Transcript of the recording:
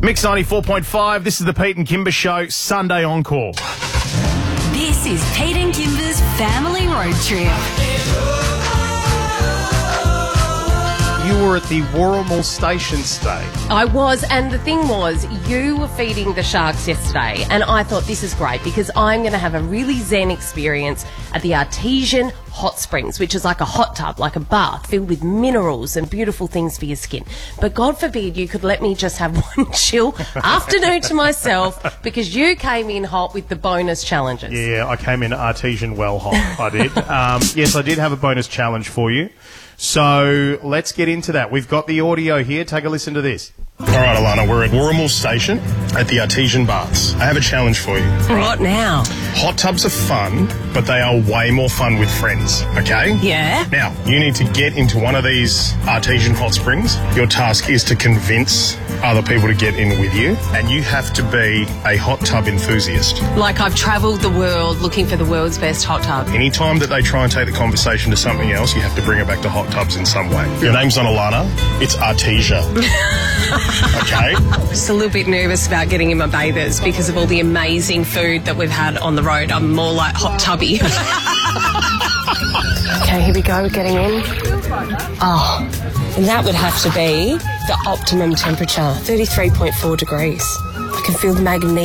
Mix 94.5, this is the Pete and Kimber Show, Sunday Encore. This is Pete and Kimber's Family Road Trip. You were at the Warramul Station today. I was, and the thing was, you were feeding the sharks yesterday, and I thought this is great because I'm going to have a really zen experience at the Artesian Hot Springs, which is like a hot tub, like a bath, filled with minerals and beautiful things for your skin. But God forbid you could let me just have one chill afternoon to myself because you came in hot with the bonus challenges. Yeah, I came in artesian well hot, I did. Yes, I did have a bonus challenge for you. So let's get into that. We've got the audio here. Take a listen to this. All right, Alana, we're at Warramul Station at the Artesian Baths. I have a challenge for you. What now? Hot tubs are fun, but they are way more fun with friends, okay? Yeah? Now, you need to get into one of these Artesian hot springs. Your task is to convince other people to get in with you, and you have to be a hot tub enthusiast. Like I've travelled the world looking for the world's best hot tub. Anytime that they try and take the conversation to something else, you have to bring it back to hot tubs in some way. Your name's not Alana, it's Artesia. Okay? Just a little bit nervous about getting in my bathers because of all the amazing food that we've had on the road. I'm more like hot tubby. Okay, here we go, we're getting in. Oh, and that would have to be the optimum temperature, 33.4 degrees. I can feel the magnetic